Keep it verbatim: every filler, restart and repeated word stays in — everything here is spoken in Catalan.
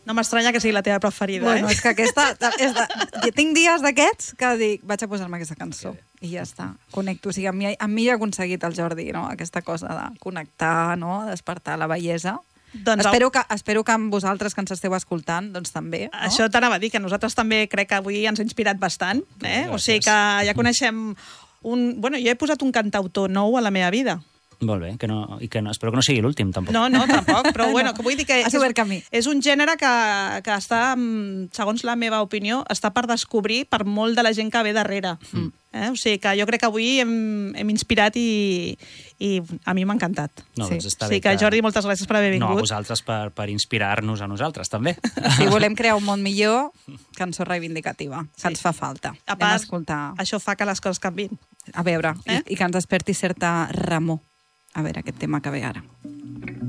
No m'estranya que sigui la teva preferida, bueno, eh? és que aquesta... És de, tinc dies d'aquests que dic, vaig a posar-me aquesta cançó. I ja està, connecto. O sigui, amb mi, amb mi ja he aconseguit el Jordi, no? Aquesta cosa de connectar, no? Despertar la bellesa. Doncs espero, que, espero que amb vosaltres que ens esteu escoltant, doncs també. No? Això t'anava a dir, que nosaltres també crec que avui ens ha inspirat bastant. Eh? O sigui que ja coneixem un... Bueno, jo he posat un cantautor nou a la meva vida. Molt bé, que no, i que no, espero que no sigui l'últim, tampoc. No, no, tampoc, però bueno, que vull dir que Has obert camí. És un gènere que, que està, segons la meva opinió, està per descobrir per molt de la gent que ve darrere. Mm. Eh? O sigui que jo crec que avui hem, hem inspirat i, i a mi m'ha encantat. No, sí. doncs està sí, bé que, que... Jordi, moltes gràcies per haver vingut. No, a vosaltres per, per inspirar-nos a nosaltres, també. Si volem crear un món millor, cançó reivindicativa, que sí. ens fa falta. A part, escoltar... això fa que les coses canvin. A veure, eh? i, i que ens desperti certa remor. A veure, aquest tema que ve ara.